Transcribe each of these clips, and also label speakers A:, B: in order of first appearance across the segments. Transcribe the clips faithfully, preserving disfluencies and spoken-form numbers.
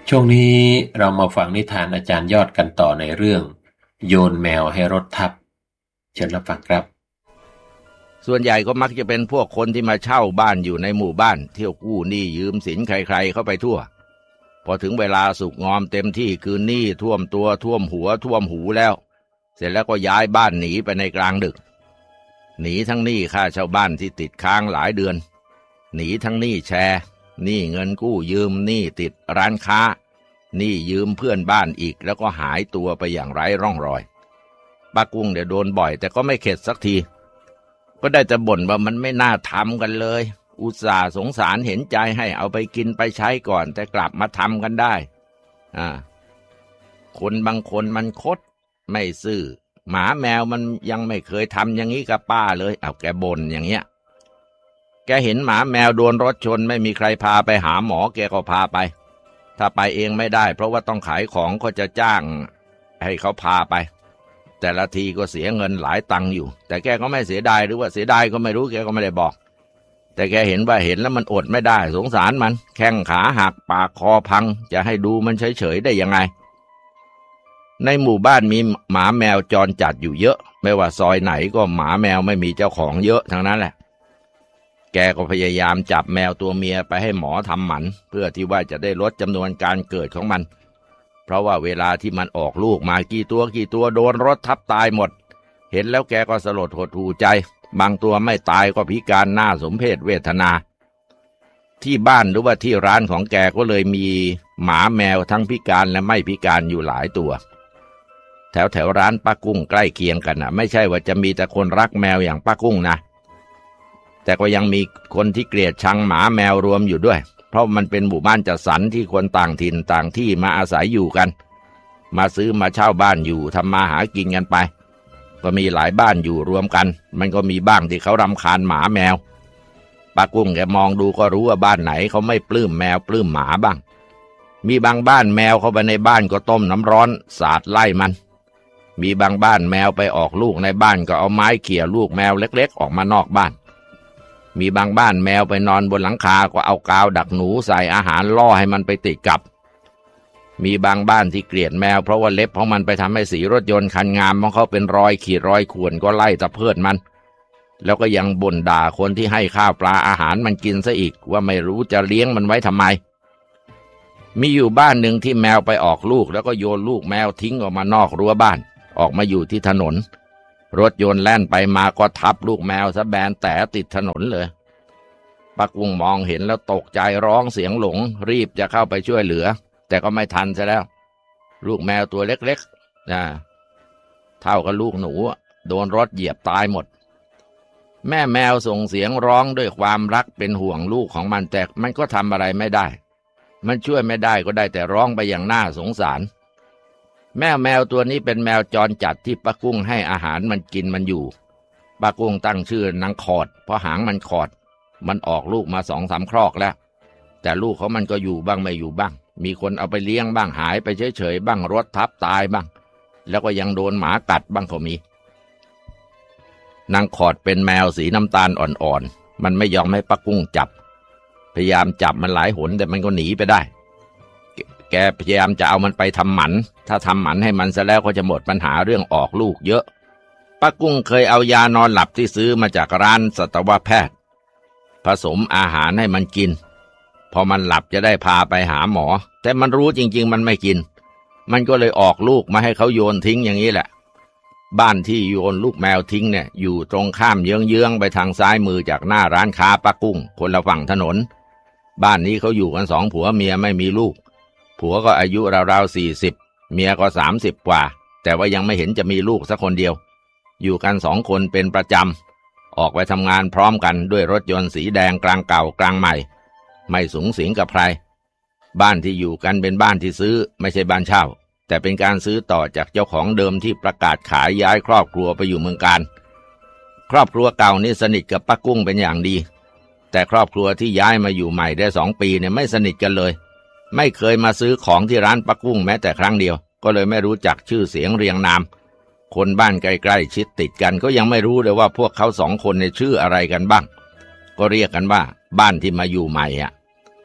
A: ช่วงนี้เรามาฟังนิทานอาจารย์ยอดกันต่อในเรื่องโยนแมวให้รถทับเชิญรับฟังครับ
B: ส่วนใหญ่ก็มักจะเป็นพวกคนที่มาเช่าบ้านอยู่ในหมู่บ้านเที่ยวกู้หนี้ยืมสินใครๆเข้าไปทั่วพอถึงเวลาสุกงอมเต็มที่คือหนี้ท่วมตัวท่วมหัวท่วมหูแล้วเสร็จแล้วก็ย้ายบ้านหนีไปในกลางดึกหนีทั้งหนี้ค่าเช่าบ้านที่ติดค้างหลายเดือนหนีทั้งหนี้แชร์หนี้เงินกู้ยืมหนี้ติดร้านค้าหนี้ยืมเพื่อนบ้านอีกแล้วก็หายตัวไปอย่างไร้ร่องรอยป้ากุ้งเดี๋ยวโดนบ่อยแต่ก็ไม่เข็ดสักทีก็ได้แต่บ่นว่ามันไม่น่าทำกันเลยอุตส่าห์สงสารเห็นใจให้เอาไปกินไปใช้ก่อนแต่กลับมาทำกันได้อ่าคนบางคนมันคดไม่ซื่อหมาแมวมันยังไม่เคยทำอย่างนี้กับป้าเลยเอาแกบ่นอย่างเงี้ยแกเห็นหมาแมวโดนรถชนไม่มีใครพาไปหาหมอแกก็พาไปถ้าไปเองไม่ได้เพราะว่าต้องขายของก็จะจ้างให้เขาพาไปแต่ละทีก็เสียเงินหลายตังค์อยู่แต่แกก็ไม่เสียดายหรือว่าเสียดายก็ไม่รู้แกก็ไม่ได้บอกแต่แกเห็นว่าเห็นแล้วมันอดไม่ได้สงสารมันแข้งขาหักปากคอพังจะให้ดูมันเฉยๆได้ยังไงในหมู่บ้านมีหมาแมวจรจัดอยู่เยอะไม่ว่าซอยไหนก็หมาแมวไม่มีเจ้าของเยอะทั้งนั้นแหละแกก็พยายามจับแมวตัวเมียไปให้หมอทำหมันเพื่อที่ว่าจะได้ลดจำนวนการเกิดของมันเพราะว่าเวลาที่มันออกลูกมากี่ตัวกี่ตัวโดนรถทับตายหมดเห็นแล้วแกก็สลดหดหู่ใจบางตัวไม่ตายก็พิการหน้าสมเพชเวทนาที่บ้านหรือว่าที่ร้านของแกก็เลยมีหมาแมวทั้งพิการและไม่พิการอยู่หลายตัวแถวแถวร้านป้ากุ้งใกล้เคียงกันนะไม่ใช่ว่าจะมีแต่คนรักแมวอย่างป้ากุ้งนะแต่ก็ยังมีคนที่เกลียดชังหมาแมวรวมอยู่ด้วยเพราะมันเป็นหมู่บ้านจัดสรรที่คนต่างถิ่นต่างที่มาอาศัยอยู่กันมาซื้อมาเช่าบ้านอยู่ทำมาหากินกันไปก็มีหลายบ้านอยู่รวมกันมันก็มีบ้างที่เขารำคาญหมาแมวป้ากุ้งแกมองดูก็รู้ว่าบ้านไหนเขาไม่ปลื้มแมวปลื้มหมาบ้างมีบางบ้านแมวเข้าไปในบ้านก็ต้มน้ำร้อนสาดไล่มันมีบางบ้านแมวไปออกลูกในบ้านก็เอาไม้เขี่ยลูกแมวเล็กๆออกมานอกบ้านมีบางบ้านแมวไปนอนบนหลังคาก็เอากาวดักหนูใส่อาหารล่อให้มันไปติดกับมีบางบ้านที่เกลียดแมวเพราะว่าเล็บของมันไปทำให้สีรถยนต์คันงามของเขาเป็นรอยขีดรอยข่วนก็ไล่ตะเพิดมันแล้วก็ยังบ่นด่าคนที่ให้ข้าวปลาอาหารมันกินซะอีกว่าไม่รู้จะเลี้ยงมันไว้ทำไมมีอยู่บ้านหนึ่งที่แมวไปออกลูกแล้วก็โยนลูกแมวทิ้งออกมานอกรั้วบ้านออกมาอยู่ที่ถนนรถยนต์แล่นไปมาก็ทับลูกแมวซะแบนแต่ติดถนนเลยป้ากุ้งมองเห็นแล้วตกใจร้องเสียงหลงรีบจะเข้าไปช่วยเหลือแต่ก็ไม่ทันซะแล้วลูกแมวตัวเล็กๆนะเท่ากับลูกหนูโดนรถเหยียบตายหมดแม่แมวส่งเสียงร้องด้วยความรักเป็นห่วงลูกของมันแต่มันก็ทำอะไรไม่ได้มันช่วยไม่ได้ก็ได้แต่ร้องไปอย่างน่าสงสารแม่แมวตัวนี้เป็นแมวจรจัดที่ป้ากุ้งให้อาหารมันกินมันอยู่ป้ากุ้งตั้งชื่อนางขอดเพราะหางมันขอดมันออกลูกมาสองสามครอกแล้วแต่ลูกของมันก็อยู่บ้างไม่อยู่บ้างมีคนเอาไปเลี้ยงบ้างหายไปเฉยๆบ้างรถทับตายบ้างแล้วก็ยังโดนหมากัดบ้างก็มีนางขอดเป็นแมวสีน้ำตาลอ่อนๆมันไม่ยอมให้ป้ากุ้งจับพยายามจับมันหลายหนแต่มันก็หนีไปได้แกพยายามจะเอามันไปทำหมันถ้าทำหมันให้มันซะแล้วก็จะหมดปัญหาเรื่องออกลูกเยอะป้ากุ้งเคยเอายานอนหลับที่ซื้อมาจากร้านสัตวแพทย์ผสมอาหารให้มันกินพอมันหลับจะได้พาไปหาหมอแต่มันรู้จริงๆมันไม่กินมันก็เลยออกลูกมาให้เขาโยนทิ้งอย่างนี้แหละบ้านที่โยนลูกแมวทิ้งเนี่ยอยู่ตรงข้ามเยื้องๆไปทางซ้ายมือจากหน้าร้านค้าป้ากุ้งคนละฝั่งถนนบ้านนี้เขาอยู่กันสองผัวเมียไม่มีลูกผัวก็อายุราวๆสี่สิบเมียก็สามสิบกว่าแต่ว่ายังไม่เห็นจะมีลูกสักคนเดียวอยู่กันสองคนเป็นประจำออกไปทำงานพร้อมกันด้วยรถยนต์สีแดงกลางเก่ากลางใหม่ไม่สูงสิงกับใครบ้านที่อยู่กันเป็นบ้านที่ซื้อไม่ใช่บ้านเช่าแต่เป็นการซื้อต่อจากเจ้าของเดิมที่ประกาศขายย้ายครอบครัวไปอยู่เมืองการครอบครัวเก่านี่สนิทกับป้ากุ้งเป็นอย่างดีแต่ครอบครัวที่ย้ายมาอยู่ใหม่ได้สองปีเนี่ยไม่สนิทกันเลยไม่เคยมาซื้อของที่ร้านป้ากุ้งแม้แต่ครั้งเดียวก็เลยไม่รู้จักชื่อเสียงเรียงนามคนบ้านใกล้ๆชิดติดกันก็ยังไม่รู้เลยว่าพวกเขาสองคนในชื่ออะไรกันบ้างก็เรียกกันว่าบ้านที่มาอยู่ใหม่อ่ะ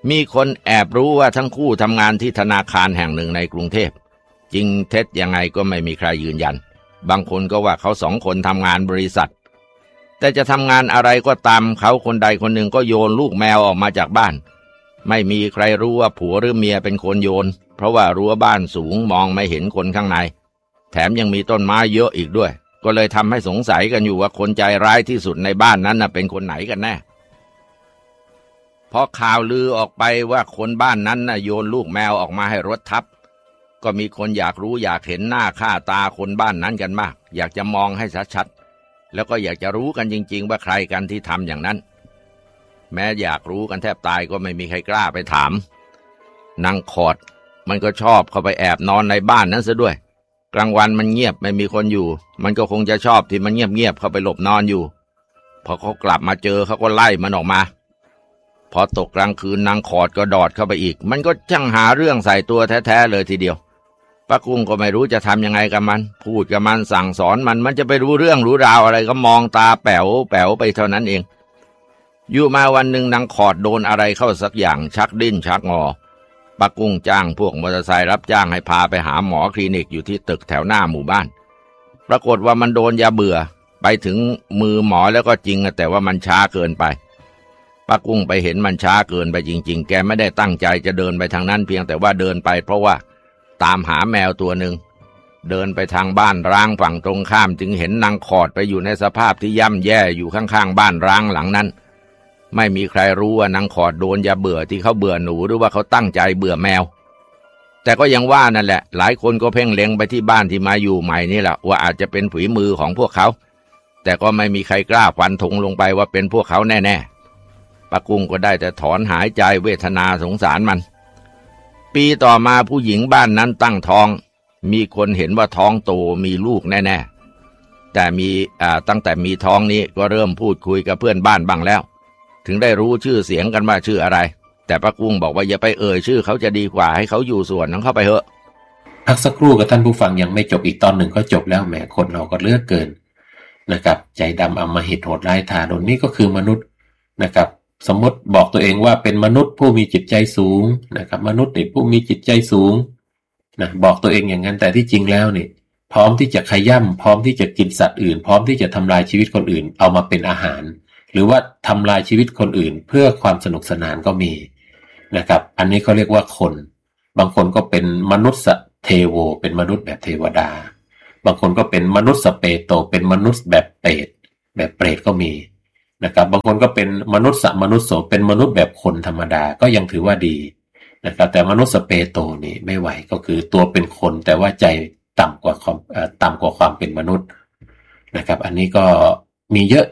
B: มีคนแอบรู้ว่าทั้งคู่ทำงานที่ธนาคารแห่งหนึ่งในกรุงเทพจริงเท็จยังไงก็ไม่มีใครยืนยันบางคนก็ว่าเขาสองคนทำงานบริษัทแต่จะทำงานอะไรก็ตามเขาคนใดคนหนึ่งก็โยนลูกแมวออกมาจากบ้านไม่มีใครรู้ว่าผัวหรือเมียเป็นคนโยนเพราะว่ารั้วบ้านสูงมองไม่เห็นคนข้างในแถมยังมีต้นไม้เยอะอีกด้วยก็เลยทำให้สงสัยกันอยู่ว่าคนใจร้ายที่สุดในบ้านนั้นน่ะเป็นคนไหนกันแน่พอข่าวลือออกไปว่าคนบ้านนั้นน่ะโยนลูกแมวออกมาให้รถทับก็มีคนอยากรู้อยากเห็นหน้าค่าตาคนบ้านนั้นกันมากอยากจะมองให้ชัดๆแล้วก็อยากจะรู้กันจริงๆว่าใครกันที่ทำอย่างนั้นแม้อยากรู้กันแทบตายก็ไม่มีใครกล้าไปถามนางขอดมันก็ชอบเข้าไปแอบนอนในบ้านนั้นซะด้วยกลางวันมันเงียบไม่มีคนอยู่มันก็คงจะชอบที่มันเงียบๆเข้าไปหลบนอนอยู่พอเขากลับมาเจอเขาก็ไล่มันออกมาพอตกกลางคืนนางขอดก็ดอดเข้าไปอีกมันก็ช่างหาเรื่องใส่ตัวแท้ๆเลยทีเดียวป้ากุ้งก็ไม่รู้จะทำยังไงกับมันพูดกับมันสั่งสอนมันมันจะไปรู้เรื่องรู้ราวอะไรก็มองตาแป๋วแป๋วไปเท่านั้นเองอยู่มาวันหนึ่งนางขอดโดนอะไรเข้าสักอย่างชักดิ้นชักงอป้ากุ้งจ้างพวกมอเตอร์ไซค์รับจ้างให้พาไปหาหมอคลินิกอยู่ที่ตึกแถวหน้าหมู่บ้านปรากฏว่ามันโดนยาเบื่อไปถึงมือหมอแล้วก็จริงแต่ว่ามันช้าเกินไปป้ากุ้งไปเห็นมันช้าเกินไปจริงๆแกไม่ได้ตั้งใจจะเดินไปทางนั้นเพียงแต่ว่าเดินไปเพราะว่าตามหาแมวตัวหนึ่งเดินไปทางบ้านร้างฝั่งตรงข้ามจึงเห็นนางขอดไปอยู่ในสภาพที่ย่ำแย่อยู่ข้างๆบ้านร้างหลังนั้นไม่มีใครรู้ว่านางขอดโดนยาเบื่อที่เขาเบื่อหนูหรือว่าเขาตั้งใจเบื่อแมวแต่ก็ยังว่านั่นแหละหลายคนก็เพ่งเล็งไปที่บ้านที่มาอยู่ใหม่นี่แหละว่าอาจจะเป็นฝีมือของพวกเขาแต่ก็ไม่มีใครกล้าฟันธงลงไปว่าเป็นพวกเขาแน่ๆป้ากุ้งก็ได้แต่ถอนหายใจเวทนาสงสารมันปีต่อมาผู้หญิงบ้านนั้นตั้งท้องมีคนเห็นว่าท้องโตมีลูกแน่ๆแต่มีอ่าตั้งแต่มีท้องนี้ก็เริ่มพูดคุยกับเพื่อนบ้านบ้างแล้วถึงได้รู้ชื่อเสียงกันว่าชื่ออะไรแต่ป้ากุ้งบอกว่าอย่าไปเอ่ยชื่อเขาจะดีกว่าให้เขาอยู่ส่วนนั้นเข้าไปเถอะ
A: พักสักครู่กับท่านผู้ฟังยังไม่จบอีกตอนหนึ่งก็จบแล้วแหมคนเราก็เลือกเกินนะครับใจดำอำมหิตโหดร้ายทารุณนี่ก็คือมนุษย์นะครับสมมติบอกตัวเองว่าเป็นมนุษย์ผู้มีจิตใจสูงนะครับมนุษย์นี่ผู้มีจิตใจสูงนะบอกตัวเองอย่างนั้นแต่ที่จริงแล้วนี่พร้อมที่จะขย่ำพร้อมที่จะกินสัตว์อื่นพร้อมที่จะทำลายชีวิตคนอื่นเอามาเป็นอาหารหรือว่าทำลายชีวิตคนอื่นเพื่อความสนุกสนานก็มีนะครับอันนี้เขาเรียกว่าคนบางคนก็เป็นมนุษย์เทโวเป็นมนุษย์แบบเทวดาบางคนก็เป็นมนุษย์สเปโตเป็นมนุษย์แบบเปรตแบบเปรตก็มีนะครับบางคนก็เป็นมนุษย์สมนุษย์โสเป็นมนุษย์แบบคนธรรมดาก็ยังถือว่าดีนะครับแต่มนุษย์สเปโตนี่ไม่ไหวก็คือตัวเป็นคนแต่ว่าใจต่ำกว่าความต่ำกว่าความเป็นมนุษย์นะครับอันนี้ก็มีเยอะ